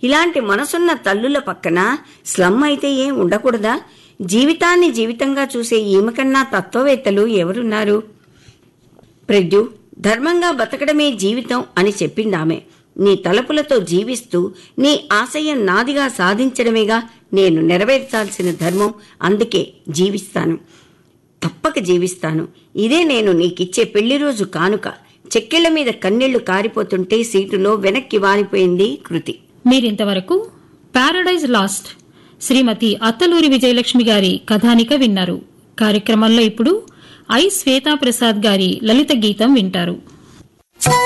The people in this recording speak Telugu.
ఇలాంటి మనసున్న తల్లుల పక్కన స్లమ్ అయితే ఏం ఉండకూడదా? జీవితాన్ని జీవితంగా చూసే ఈమెకన్నా తత్వవేత్తలు ఎవరున్నారు? ప్రజ్ఞు, ధర్మంగా బతకడమే జీవితం అని చెప్పిందామె. నీ తలపులతో జీవిస్తూ నీ ఆశయం నాదిగా సాధించడమేగా నేను నెరవేర్చాల్సిన ధర్మం. అందుకే జీవిస్తాను, తప్పక జీవిస్తాను. ఇదే నేను నీకిచ్చే పెళ్లి రోజు కానుక. చెక్కిళ్ల మీద కన్నీళ్లు కారిపోతుంటే సీటులో వెనక్కి వాలిపోయింది కృతి. మీరింతవరకు పారడైజ్ లాస్ట్ శ్రీమతి అత్తలూరి విజయలక్ష్మి గారి కథానిక విన్నారు. కార్యక్రమంలో ఇప్పుడు ఐ శ్వేతాప్రసాద్ గారి లలిత గీతం వింటారు.